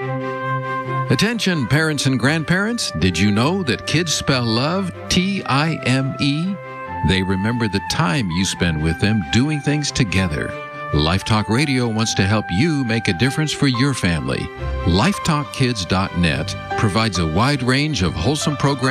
Attention, parents and grandparents. Did you know that kids spell love T-I-M-E? They remember the time you spend with them doing things together. Life Talk Radio wants to help you make a difference for your family. LifeTalkKids.net provides a wide range of wholesome programs